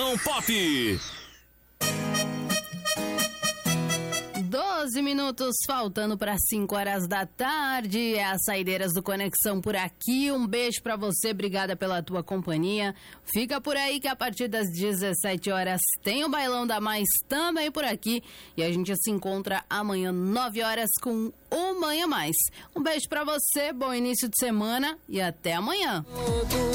Conexão Pop. 12 minutos faltando para 5 horas da tarde. É as saideiras do Conexão por aqui. Um beijo para você, obrigada pela tua companhia. Fica por aí que a partir das 17 horas tem o Bailão da Mais também por aqui. E a gente se encontra amanhã 9 horas com o Manhã Mais. Um beijo para você, bom início de semana e até amanhã.